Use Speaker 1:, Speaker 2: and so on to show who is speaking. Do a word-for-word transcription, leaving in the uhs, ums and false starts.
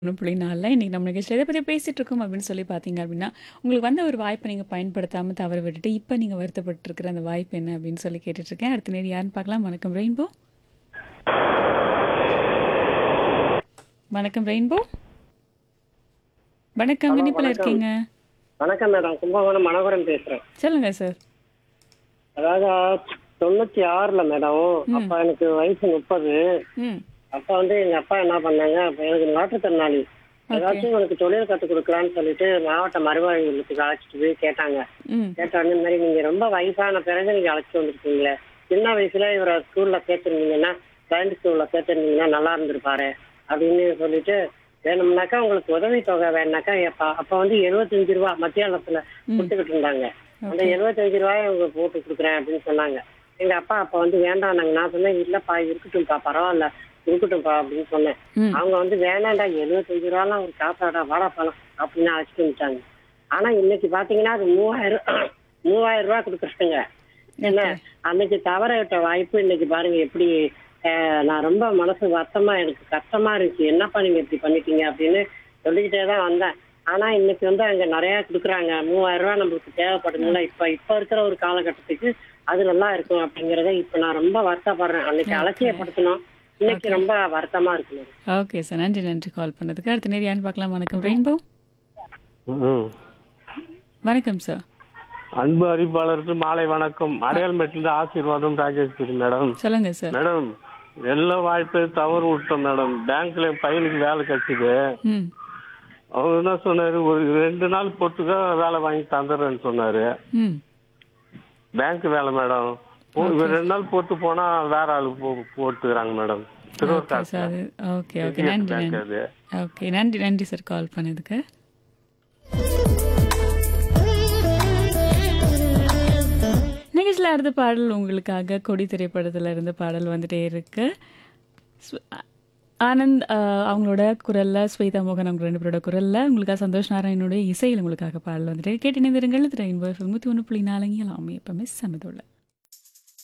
Speaker 1: புள்ளி நாலில் இன்னைக்கு நம்ம நிகழ்ச்சியில் எதை பற்றி பேசிகிட்டு இருக்கோம் அப்படின்னு சொல்லி பார்த்தீங்க அப்படின்னா, உங்களுக்கு வந்த ஒரு வாய்ப்பை நீங்கள் பயன்படுத்தாமல் தவற விட்டுட்டு, இப்போ நீங்கள் வருத்தப்பட்டுருக்கிற அந்த வாய்ப்பு என்ன அப்படின்னு சொல்லி கேட்டுட்ருக்கேன். அடுத்த நேரம் யாருன்னு பார்க்கலாம். வணக்கம் ரெயின்போ. வணக்கம் ரெயின்போ. வணக்கம்,
Speaker 2: ஹலோ
Speaker 1: இனிப்பில்
Speaker 2: வணக்கம்.
Speaker 1: இருக்கீங்க.
Speaker 2: வணக்கம் மேடம். கும்பகோணம் மனோகரன் பேசுறேன்.
Speaker 1: சொல்லுங்கள் சார்.
Speaker 2: அதாவது தொண்ணூத்தி ஆறுல மேடம்,
Speaker 1: ம்
Speaker 2: அப்ப எனக்கு வயசு முப்பது.
Speaker 1: ம்
Speaker 2: அப்ப வந்து எங்க அப்பா என்ன பண்ணாங்க, அப்ப எனக்கு மாற்றுத்திறனாளி,
Speaker 1: ஓகே.
Speaker 2: ஏதாச்சும் உனக்கு தொழில் கற்றுக் கொடுக்கலான்னு சொல்லிட்டு மாவட்ட மறுவாழ்வு இல்லத்துக்கு அழைச்சிட்டு போய் கேட்டாங்க.
Speaker 1: ம்
Speaker 2: கேட்டாங்க, இந்த மாதிரி நீங்க ரொம்ப வயசான பிறகு நீங்க அழைச்சிட்டு வந்திருக்கீங்களே, சின்ன வயசுல இவரை ஸ்கூல்ல சேர்த்துருந்தீங்கன்னா, பிரைமரி ஸ்கூல்ல சேர்த்துருந்தீங்கன்னா நல்லா இருந்திருப்பாரு அப்படின்னு சொல்லிட்டு, வேணும்னாக்கா உங்களுக்கு உதவி தொகை வேணாக்கா எப்ப அப்ப வந்து எழுபத்தஞ்சு ரூபா மத்தியானத்துல
Speaker 1: ம்
Speaker 2: கொடுத்துக்கிட்டு இருந்தாங்க. அந்த
Speaker 1: ஓகே.
Speaker 2: எழுபத்தஞ்சு ரூபாய் அவங்க போட்டு கொடுக்குறேன் அப்படின்னு சொன்னாங்க. எங்க அப்பா அப்ப வந்து வேண்டாம்னாங்க. நான் சொன்னேன், இல்லப்பா இருக்கட்டும்ப்பா, பரவாயில்ல இருக்கட்டும்ப்பா அப்படின்னு சொன்னேன்.
Speaker 1: ம்
Speaker 2: அவங்க வந்து வேணாண்டா, எழுபத்தஞ்சு ரூபாலாம் ஒரு காசாடா, வாடா பழம் அப்படின்னு அழைச்சிட்டு வந்துட்டாங்க. ஆனா இன்னைக்கு பாத்தீங்கன்னா அது மூவாயிரம் மூவாயிரம் ரூபாய் கொடுக்குறாங்க. என்ன,
Speaker 1: ஓகே.
Speaker 2: அன்னைக்கு தவற விட்ட வாய்ப்பு இன்னைக்கு பாருங்க எப்படி. அஹ், நான் ரொம்ப மனசு வருத்தமா, எனக்கு கஷ்டமா இருந்துச்சு. என்னப்பா நீங்க இப்படி பண்ணிட்டீங்க அப்படின்னு சொல்லிக்கிட்டே தான் வந்தேன். ஆனா இன்னைக்கு வந்து அங்க நிறைய கொடுக்குறாங்க. மூவாயிரம் ரூபாய் நம்மளுக்கு தேவைப்படுதுல்ல, இப்ப இப்ப இருக்கிற ஒரு காலகட்டத்துக்கு அது நல்லா இருக்கும் அப்படிங்கறத இப்ப நான் ரொம்ப வருத்தப்படுறேன். அன்னைக்கு
Speaker 1: ஓகே.
Speaker 2: அலட்சியப்படுத்தணும், இன்னைக்கு
Speaker 1: ஓகே.
Speaker 2: ரொம்ப வருத்தமா இருக்கு.
Speaker 1: ஓகே சார், நன்றி நன்றி கால் பண்ணதுக்கு. அடுத்த நேரம் யாருன்னு பார்க்கலாம். வணக்கம் ரெயின்போ.
Speaker 3: ம்.
Speaker 1: வணக்கம் சார்.
Speaker 3: அன்பு அறிவிப்பாளருக்கு மாலை வணக்கம். அடையாளமேட்டிலிருந்து ஆசீர்வாதம் ராஜேஸ்வரி மேடம்.
Speaker 1: சொல்லுங்கள் சார்.
Speaker 3: மேடம், எல்லா வாய்ப்பையும் தவறு விட்டோம் மேடம். பேங்க்ல என் பையனுக்கு வேலை கிடைச்சிது.
Speaker 1: ம்
Speaker 3: அவர் என்ன சொன்னாரு, ஒரு ரெண்டு நாள் போட்டுக்க வேலை வாங்கி தந்துடுறேன்னு சொன்னாரு.
Speaker 1: ம்
Speaker 3: பேங்க் வேலை மேடம். போ-
Speaker 1: ஓகே
Speaker 3: இவர் ரெண்டு நாள் போட்டு போனா வேற ஆளு போ போட்டுக்கிறாங்க மேடம்.
Speaker 1: Okay
Speaker 3: திருவட்டாத்துல
Speaker 1: sir. அது ஓகே ஓகே
Speaker 3: ஹெச்டிஎஃப்சி
Speaker 1: நன்றி
Speaker 3: பேங்க்
Speaker 1: நன்றி.
Speaker 3: அது.
Speaker 1: ஓகே நன்றி நன்றி சார் கால் பண்ணதுக்கு. நிகழ்ச்சியில் அடுத்த பாடல் உங்களுக்காக கொடி திரைப்படத்தில் இருந்து பாடல் வந்துட்டே இருக்கு. ஸ்வ- ஆ- ஆனந்த் ஆ, அவங்களோட குரலில், ஸ்வேதா மோகன் அவங்க ரெண்டு பேரோட குரலில், உங்களுக்காக சந்தோஷ் நாராயணனுடைய இசையில் உங்களுக்காக பாடல் வந்துட்டு கேட்டு இணைந்திருங்கள். திரு ஐம்பது நூற்றி ஒன்று புள்ளி நாலு எல்லாமே எப்பவுமே சமதுள்ள